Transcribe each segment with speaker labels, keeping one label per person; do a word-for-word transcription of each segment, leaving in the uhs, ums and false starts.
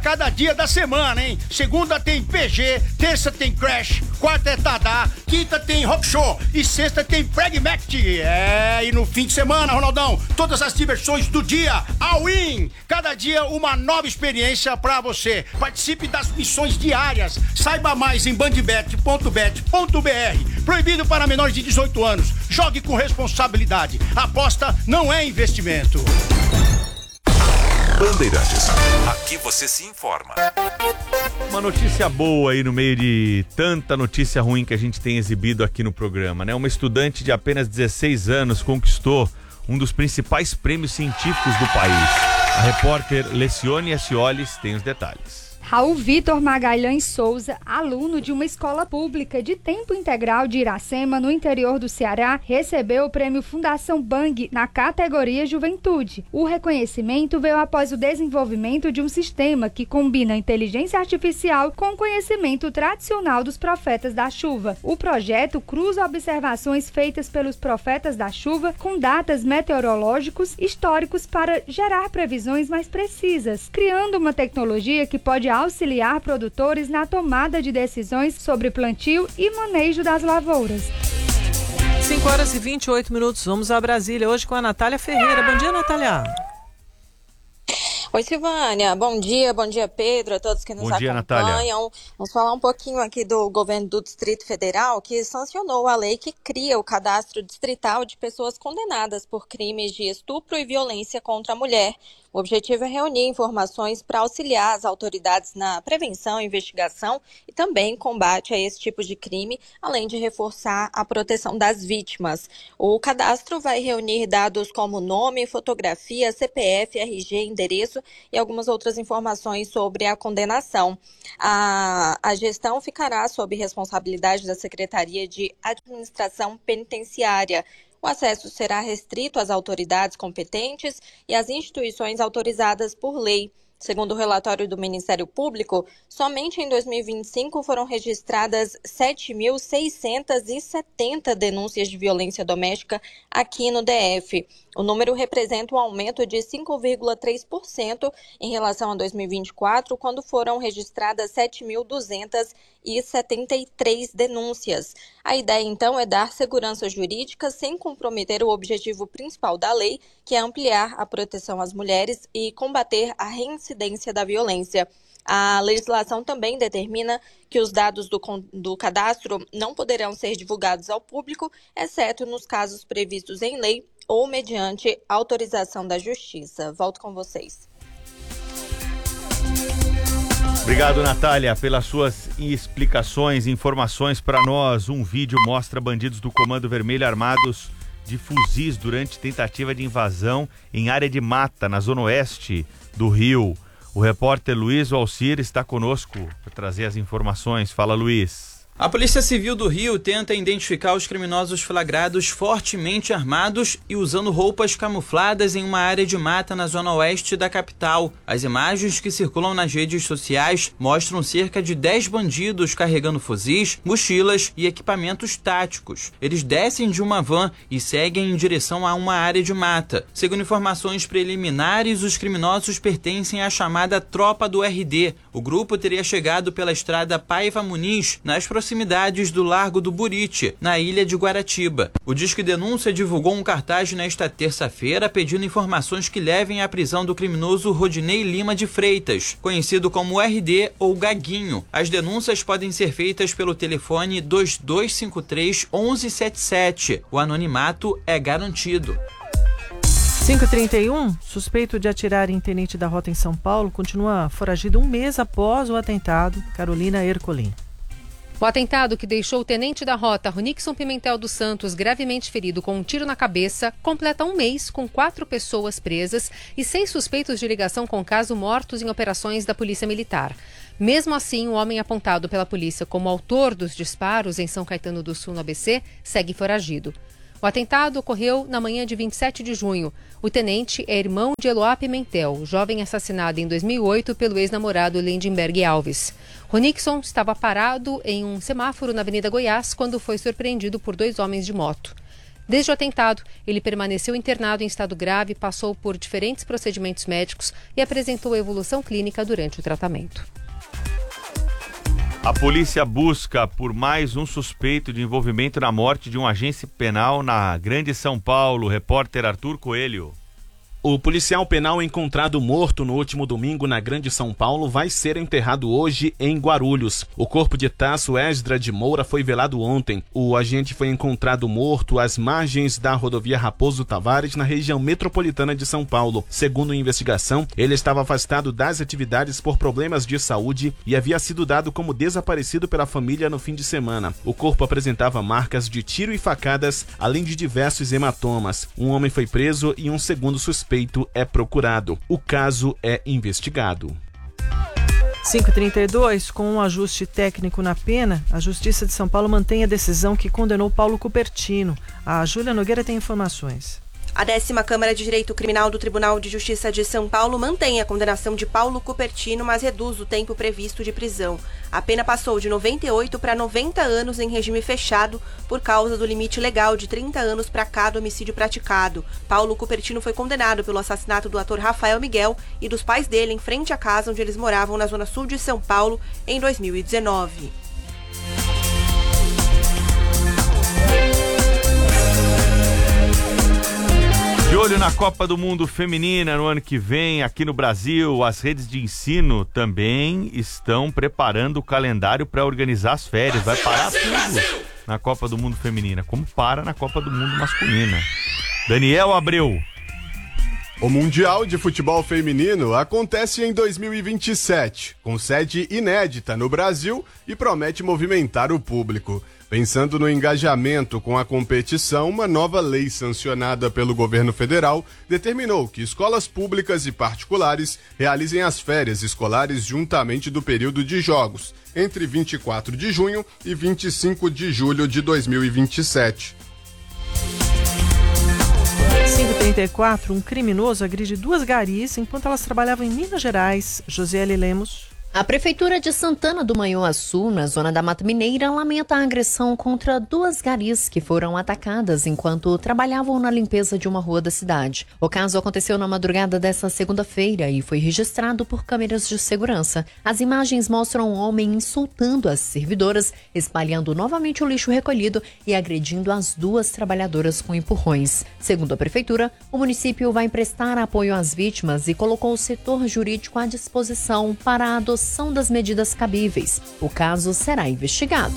Speaker 1: cada dia da semana, hein? Segunda tem P G, terça tem Crash, quarta é Tadá, quinta tem Rock Show e sexta tem Pragmatic. É, e no fim de semana, Ronaldão, todas as diversões do dia, all in. Cada dia uma nova experiência pra você. Participe das missões diárias. Saiba mais em bandbet ponto bet ponto b r. Proibido para menores de dezoito anos. Jogue com responsabilidade. Aposta não é investimento.
Speaker 2: Bandeirantes. Aqui você se informa.
Speaker 3: Uma notícia boa aí no meio de tanta notícia ruim que a gente tem exibido aqui no programa, né? Uma estudante de apenas dezesseis anos conquistou um dos principais prêmios científicos do país. A repórter Lecione Ascioles tem os detalhes.
Speaker 4: Raul Vitor Magalhães Souza, aluno de uma escola pública de tempo integral de Iracema, no interior do Ceará, recebeu o prêmio Fundação Bang na categoria Juventude. O reconhecimento veio após o desenvolvimento de um sistema que combina inteligência artificial com o conhecimento tradicional dos profetas da chuva. O projeto cruza observações feitas pelos profetas da chuva com datas meteorológicos históricos para gerar previsões mais precisas, criando uma tecnologia que pode auxiliar produtores na tomada de decisões sobre plantio e manejo das lavouras.
Speaker 5: cinco horas e vinte e oito minutos, vamos a Brasília hoje com a Natália Ferreira. Bom dia, Natália.
Speaker 6: Oi, Silvânia. Bom dia, bom dia, Pedro, a todos que nos
Speaker 3: bom dia,
Speaker 6: acompanham.
Speaker 3: Natália.
Speaker 6: Vamos falar um pouquinho aqui do governo do Distrito Federal, que sancionou a lei que cria o cadastro distrital de pessoas condenadas por crimes de estupro e violência contra a mulher. O objetivo é reunir informações para auxiliar as autoridades na prevenção, investigação e também combate a esse tipo de crime, além de reforçar a proteção das vítimas. O cadastro vai reunir dados como nome, fotografia, C P F, R G, endereço e algumas outras informações sobre a condenação. A, a gestão ficará sob responsabilidade da Secretaria de Administração Penitenciária. O acesso será restrito às autoridades competentes e às instituições autorizadas por lei. Segundo o relatório do Ministério Público, somente em dois mil e vinte e cinco foram registradas sete mil seiscentas e setenta denúncias de violência doméstica aqui no D F. O número representa um aumento de cinco vírgula três por cento em relação a dois mil e vinte e quatro, quando foram registradas sete mil duzentas e setenta e três denúncias. A ideia, então, é dar segurança jurídica sem comprometer o objetivo principal da lei, que é ampliar a proteção às mulheres e combater a reincidência da violência. A legislação também determina que os dados do, do cadastro não poderão ser divulgados ao público, exceto nos casos previstos em lei ou mediante autorização da Justiça. Volto com vocês.
Speaker 3: Obrigado, Natália, pelas suas explicações e informações para nós. Um vídeo mostra bandidos do Comando Vermelho armados de fuzis durante tentativa de invasão em área de mata, na zona oeste do Rio. O repórter Luiz Alcir está conosco para trazer as informações. Fala, Luiz.
Speaker 7: A Polícia Civil do Rio tenta identificar os criminosos flagrados fortemente armados e usando roupas camufladas em uma área de mata na zona oeste da capital. As imagens que circulam nas redes sociais mostram cerca de dez bandidos carregando fuzis, mochilas e equipamentos táticos. Eles descem de uma van e seguem em direção a uma área de mata. Segundo informações preliminares, os criminosos pertencem à chamada Tropa do R D. O grupo teria chegado pela estrada Paiva Muniz, nas proximidades do Largo do Buriti, na ilha de Guaratiba. O Disque Denúncia divulgou um cartaz nesta terça-feira pedindo informações que levem à prisão do criminoso Rodinei Lima de Freitas, conhecido como R D ou Gaguinho. As denúncias podem ser feitas pelo telefone dois dois cinco três, um um sete sete. O anonimato é garantido.
Speaker 5: cinco e trinta e um, suspeito de atirar em tenente da rota em São Paulo, continua foragido um mês após o atentado. Carolina Ercolim.
Speaker 8: O atentado que deixou o tenente da rota, Ronixon Pimentel dos Santos, gravemente ferido com um tiro na cabeça, completa um mês com quatro pessoas presas e seis suspeitos de ligação com o caso mortos em operações da Polícia Militar. Mesmo assim, o homem apontado pela polícia como autor dos disparos em São Caetano do Sul, no A B C, segue foragido. O atentado ocorreu na manhã de vinte e sete de junho. O tenente é irmão de Eloá Pimentel, jovem assassinado em dois mil e oito pelo ex-namorado Lindenberg Alves. Ronixon estava parado em um semáforo na Avenida Goiás quando foi surpreendido por dois homens de moto. Desde o atentado, ele permaneceu internado em estado grave, passou por diferentes procedimentos médicos e apresentou evolução clínica durante o tratamento.
Speaker 3: A polícia busca por mais um suspeito de envolvimento na morte de um agente penal na Grande São Paulo. Repórter Arthur Coelho.
Speaker 9: O policial penal encontrado morto no último domingo na Grande São Paulo vai ser enterrado hoje em Guarulhos. O corpo de Tasso Esdra de Moura foi velado ontem. O agente foi encontrado morto às margens da rodovia Raposo Tavares, na região metropolitana de São Paulo. Segundo a investigação, ele estava afastado das atividades por problemas de saúde e havia sido dado como desaparecido pela família no fim de semana. O corpo apresentava marcas de tiro e facadas, além de diversos hematomas. Um homem foi preso e um segundo suspeito é procurado. O caso é investigado.
Speaker 5: cinco e trinta e dois, com um ajuste técnico na pena, a Justiça de São Paulo mantém a decisão que condenou Paulo Cupertino. A Júlia Nogueira tem informações.
Speaker 10: A décima Câmara de Direito Criminal do Tribunal de Justiça de São Paulo mantém a condenação de Paulo Cupertino, mas reduz o tempo previsto de prisão. A pena passou de noventa e oito para noventa anos em regime fechado por causa do limite legal de trinta anos para cada homicídio praticado. Paulo Cupertino foi condenado pelo assassinato do ator Rafael Miguel e dos pais dele em frente à casa onde eles moravam na zona sul de São Paulo em dois mil e dezenove.
Speaker 3: De olho na Copa do Mundo Feminina no ano que vem, aqui no Brasil, as redes de ensino também estão preparando o calendário para organizar as férias. Vai parar tudo na Copa do Mundo Feminina, como para na Copa do Mundo Masculina. Daniel Abreu.
Speaker 11: O Mundial de Futebol Feminino acontece em dois mil e vinte e sete, com sede inédita no Brasil e promete movimentar o público. Pensando no engajamento com a competição, uma nova lei sancionada pelo governo federal determinou que escolas públicas e particulares realizem as férias escolares juntamente do período de jogos, entre vinte e quatro de junho e vinte e cinco de julho de dois mil e vinte e sete.
Speaker 5: cinco e trinta e quatro, um criminoso agride duas garis enquanto elas trabalhavam em Minas Gerais. Josiele Lemos.
Speaker 12: A Prefeitura de Santana do Manhuaçu, na zona da Mata Mineira, lamenta a agressão contra duas garis que foram atacadas enquanto trabalhavam na limpeza de uma rua da cidade. O caso aconteceu na madrugada desta segunda-feira e foi registrado por câmeras de segurança. As imagens mostram um homem insultando as servidoras, espalhando novamente o lixo recolhido e agredindo as duas trabalhadoras com empurrões. Segundo a Prefeitura, o município vai prestar apoio às vítimas e colocou o setor jurídico à disposição para a adoção das medidas cabíveis. O caso será investigado.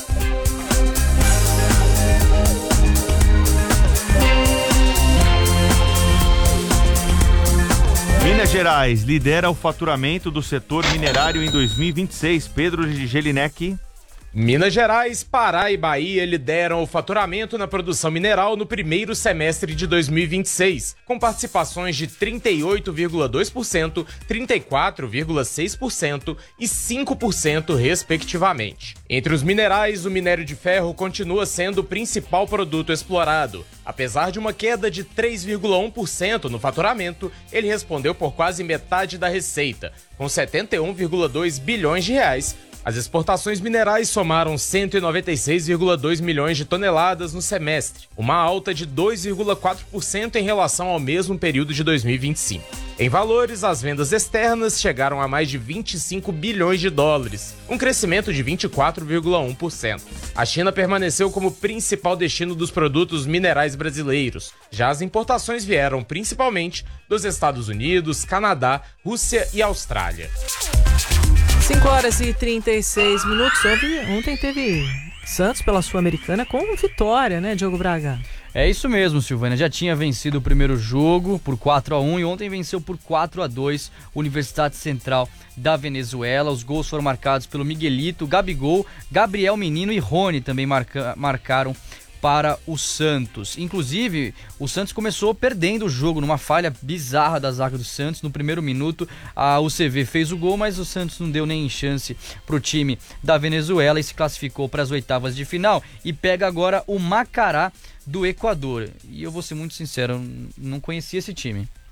Speaker 3: Minas Gerais lidera o faturamento do setor minerário em dois mil e vinte e seis. Pedro de Gelinek.
Speaker 13: Minas Gerais, Pará e Bahia lideram o faturamento na produção mineral no primeiro semestre de dois mil e vinte e seis, com participações de trinta e oito vírgula dois por cento, trinta e quatro vírgula seis por cento e cinco por cento, respectivamente. Entre os minerais, o minério de ferro continua sendo o principal produto explorado. Apesar de uma queda de três vírgula um por cento no faturamento, ele respondeu por quase metade da receita, com setenta e um vírgula dois bilhões de reais. As exportações minerais somaram cento e noventa e seis vírgula dois milhões de toneladas no semestre, uma alta de dois vírgula quatro por cento em relação ao mesmo período de dois mil e vinte e cinco. Em valores, as vendas externas chegaram a mais de vinte e cinco bilhões de dólares, um crescimento de vinte e quatro vírgula um por cento. A China permaneceu como principal destino dos produtos minerais brasileiros. Já as importações vieram principalmente dos Estados Unidos, Canadá, Rússia e Austrália.
Speaker 5: cinco horas e trinta e seis minutos. Ontem teve Santos pela Sul-Americana com vitória, né, Diogo Braga?
Speaker 14: É isso mesmo, Silvânia. Já tinha vencido o primeiro jogo por quatro a um e ontem venceu por quatro a dois Universidade Central da Venezuela. Os gols foram marcados pelo Miguelito, Gabigol, Gabriel Menino e Rony também marca, marcaram para o Santos. Inclusive, o Santos começou perdendo o jogo numa falha bizarra da zaga do Santos. No primeiro minuto, a U C V fez o gol, mas o Santos não deu nem chance para o time da Venezuela e se classificou para as oitavas de final e pega agora o Macará do Equador. E eu vou ser muito sincero, não conhecia esse time.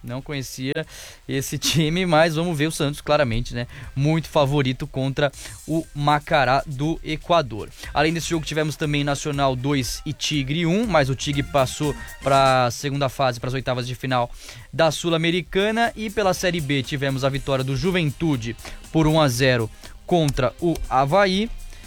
Speaker 14: Não conhecia esse time, mas vamos ver o Santos, claramente, né? Muito favorito contra o Macará do Equador. Além desse jogo, tivemos também Nacional dois e Tigre um, mas o Tigre passou para a segunda fase, para as oitavas de final da Sul-Americana. E pela Série B, tivemos a vitória do Juventude por um a zero contra o Avaí.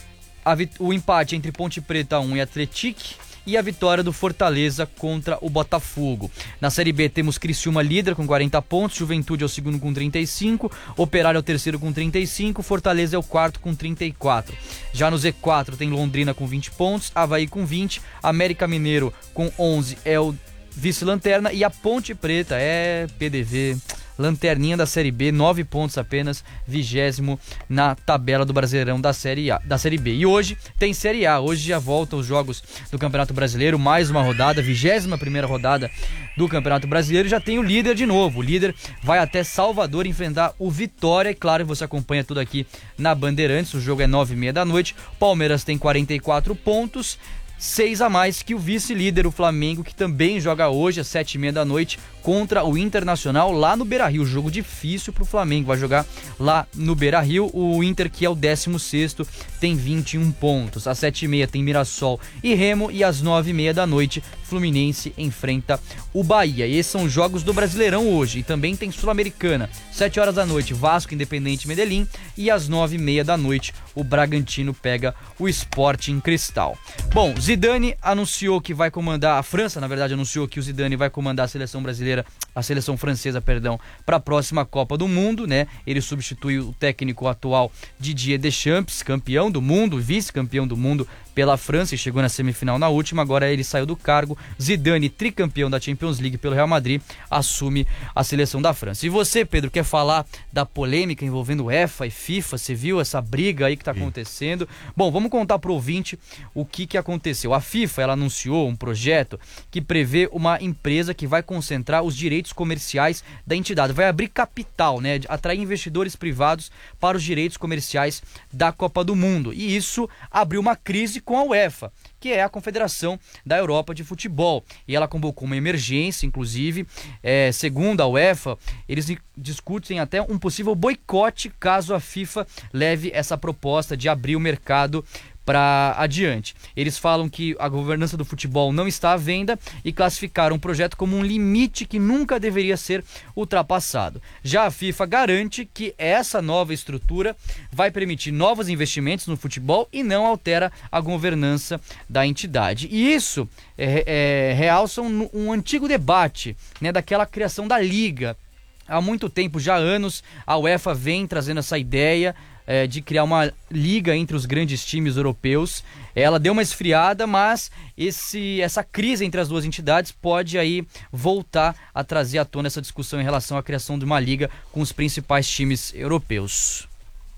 Speaker 14: A vit- o empate entre Ponte Preta um e Atletique. E a vitória do Fortaleza contra o Botafogo. Na Série B temos Criciúma líder com quarenta pontos, Juventude é o segundo com trinta e cinco, Operário é o terceiro com trinta e cinco, Fortaleza é o quarto com trinta e quatro. Já no Z quatro tem Londrina com vinte pontos, Avaí com vinte, América Mineiro com onze é o vice-lanterna e a Ponte Preta é P D V... lanterninha da Série B, nove pontos apenas, vigésimo na tabela do Brasileirão da Série A, da Série B. E hoje tem Série A, hoje já voltam os jogos do Campeonato Brasileiro, mais uma rodada, vigésima primeira rodada do Campeonato Brasileiro, já tem o líder de novo. O líder vai até Salvador enfrentar o Vitória, e claro, você acompanha tudo aqui na Bandeirantes, o jogo é nove e meia da noite, Palmeiras tem quarenta e quatro pontos, seis a mais que o vice-líder, o Flamengo, que também joga hoje às sete e meia da noite contra o Internacional lá no Beira-Rio. Jogo difícil pro Flamengo, vai jogar lá no Beira-Rio. O Inter, que é o décimo sexto, tem vinte e um pontos. Às sete e meia tem Mirassol e Remo, e às nove e meia da noite Fluminense enfrenta o Bahia. E esses são os jogos do Brasileirão hoje. E também tem Sul-Americana, sete horas da noite Vasco, Independente Medellín, e às nove e meia da noite o Bragantino pega o Sporting Cristal. Bom, Zidane anunciou que vai comandar, a França na verdade anunciou que o Zidane vai comandar a seleção brasileira, a seleção francesa, perdão, para a próxima Copa do Mundo, né? Ele substitui o técnico atual Didier Deschamps, campeão do mundo, vice-campeão do mundo pela França e chegou na semifinal na última, agora ele saiu do cargo. Zidane, tricampeão da Champions League pelo Real Madrid, assume a seleção da França. E você, Pedro, quer falar da polêmica envolvendo UEFA e FIFA? Você viu essa briga aí que está acontecendo? Bom, vamos contar pro ouvinte o que, que aconteceu. A FIFA, ela anunciou um projeto que prevê uma empresa que vai concentrar os direitos comerciais da entidade, vai abrir capital, né, atrair investidores privados para os direitos comerciais da Copa do Mundo. E isso abriu uma crise com a UEFA, que é a Confederação da Europa de Futebol. E ela convocou uma emergência, inclusive, é, segundo a UEFA, eles discutem até um possível boicote caso a FIFA leve essa proposta de abrir o mercado para adiante. Eles falam que a governança do futebol não está à venda e classificaram o projeto como um limite que nunca deveria ser ultrapassado. Já a FIFA garante que essa nova estrutura vai permitir novos investimentos no futebol e não altera a governança da entidade. E isso é, é, realça um, um antigo debate, né, daquela criação da liga. Há muito tempo, já há anos, a UEFA vem trazendo essa ideia É, de criar uma liga entre os grandes times europeus. Ela deu uma esfriada, mas esse, essa crise entre as duas entidades pode aí voltar a trazer à tona essa discussão em relação à criação de uma liga com os principais times europeus.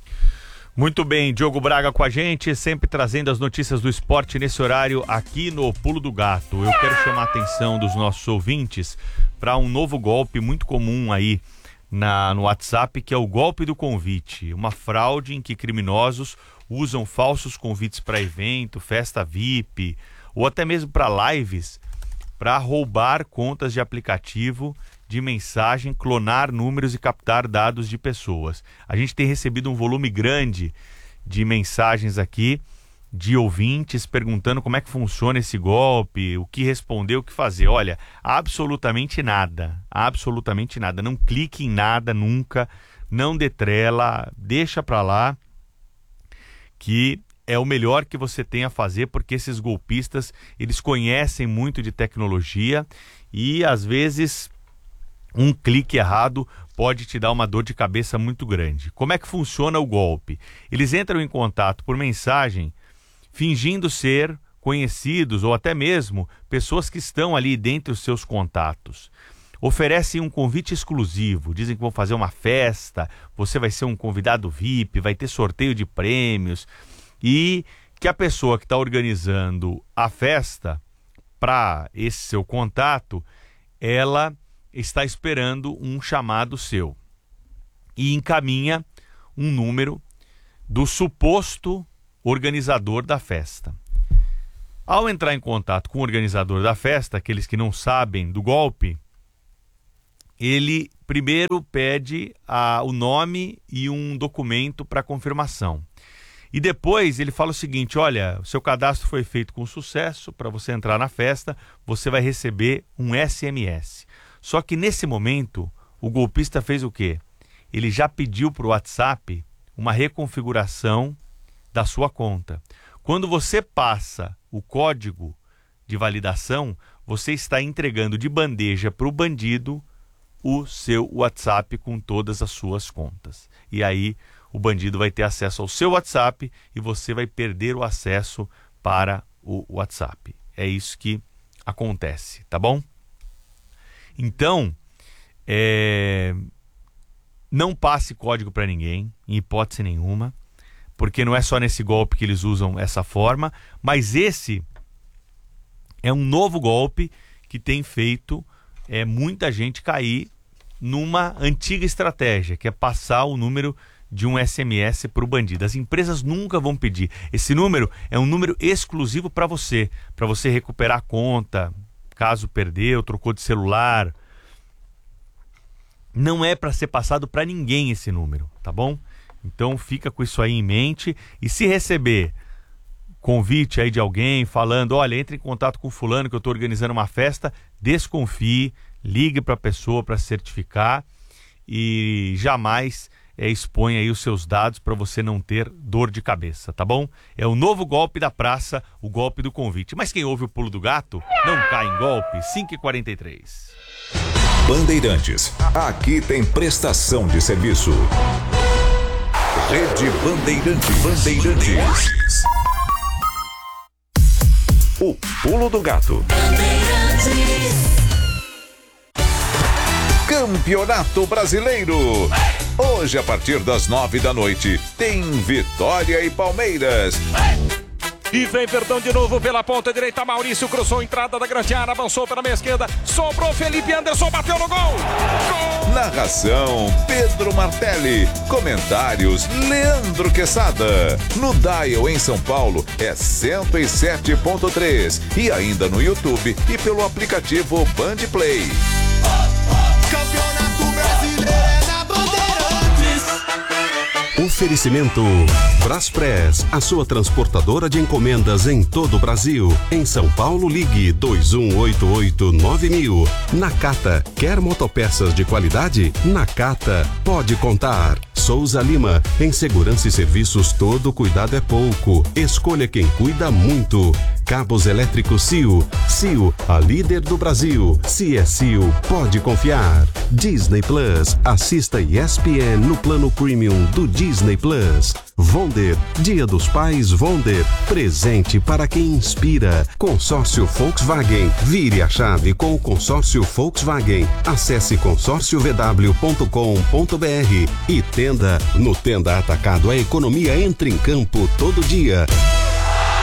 Speaker 3: Muito bem, Diogo Braga com a gente, sempre trazendo as notícias do esporte nesse horário aqui no Pulo do Gato. Eu quero chamar a atenção dos nossos ouvintes para um novo golpe muito comum aí Na, no WhatsApp, que é o golpe do convite, uma fraude em que criminosos usam falsos convites para evento, festa V I P ou até mesmo para lives para roubar contas de aplicativo de mensagem, clonar números e captar dados de pessoas. A gente tem recebido um volume grande de mensagens aqui de ouvintes perguntando como é que funciona esse golpe, o que responder, o que fazer. Olha, absolutamente nada, absolutamente nada. Não clique em nada nunca, não dê trela, deixa pra lá, que é o melhor que você tem a fazer, porque esses golpistas, eles conhecem muito de tecnologia e às vezes um clique errado pode te dar uma dor de cabeça muito grande. Como é que funciona o golpe? Eles entram em contato por mensagem fingindo ser conhecidos ou até mesmo pessoas que estão ali dentre os seus contatos. Oferecem um convite exclusivo, dizem que vão fazer uma festa, você vai ser um convidado V I P, vai ter sorteio de prêmios e que a pessoa que está organizando a festa para esse seu contato, ela está esperando um chamado seu e encaminha um número do suposto organizador da festa. Ao entrar em contato com o organizador da festa, aqueles que não sabem do golpe, ele primeiro pede a, o nome e um documento para confirmação. E depois ele fala o seguinte: olha, o seu cadastro foi feito com sucesso, para você entrar na festa, você vai receber um S M S. Só que nesse momento, o golpista fez o quê? Ele já pediu para o WhatsApp uma reconfiguração da sua conta. Quando você passa o código de validação, você está entregando de bandeja para o bandido o seu WhatsApp com todas as suas contas. E aí o bandido vai ter acesso ao seu WhatsApp e você vai perder o acesso para o WhatsApp. É isso que acontece, tá bom? Então, é... não passe código para ninguém, em hipótese nenhuma, porque não é só nesse golpe que eles usam essa forma, mas esse é um novo golpe que tem feito é, muita gente cair numa antiga estratégia, que é passar o número de um S M S para o bandido. As empresas nunca vão pedir. Esse número é um número exclusivo para você, para você recuperar a conta, caso perdeu, trocou de celular. Não é para ser passado para ninguém esse número, tá bom? Então fica com isso aí em mente. E se receber convite aí de alguém falando, olha, entre em contato com fulano que eu estou organizando uma festa, desconfie, ligue para a pessoa para certificar e jamais é, exponha aí os seus dados para você não ter dor de cabeça, tá bom? É o novo golpe da praça, o golpe do convite. Mas quem ouve o pulo do gato não cai em golpe. cinco e quarenta e três.
Speaker 2: Bandeirantes, aqui tem prestação de serviço. Rede Bandeirantes. Bandeirantes. O pulo do gato. Campeonato Brasileiro. Hoje, a partir das nove da noite, tem Vitória e Palmeiras.
Speaker 15: E vem Verdão de novo pela ponta direita. Maurício cruzou a entrada da grande área, avançou pela meia esquerda, sobrou Felipe Anderson, bateu no gol. Gol!
Speaker 2: Narração Pedro Martelli. Comentários Leandro Quesada. No Dial em São Paulo é cento e sete ponto três e ainda no YouTube e pelo aplicativo Band Play.
Speaker 16: Campeonato Brasileiro é na Bandeirantes.
Speaker 17: Oferecimento Braspress, a sua transportadora de encomendas em todo o Brasil. Em São Paulo, ligue dois um oito oito nove mil. Nakata, quer motopeças de qualidade? Nakata, pode contar. Souza Lima, em segurança e serviços todo cuidado é pouco. Escolha quem cuida muito. Cabos elétricos C I O. C I O, a líder do Brasil. Se é C I O, pode confiar. Disney Plus, assista E S P N no plano premium do Disney Plus. Vonder, Dia dos Pais Vonder, presente para quem inspira. Consórcio Volkswagen, vire a chave com o consórcio Volkswagen. Acesse consórcio v w ponto com ponto b r e Tenda. No Tenda Atacado, a economia entra em campo todo dia.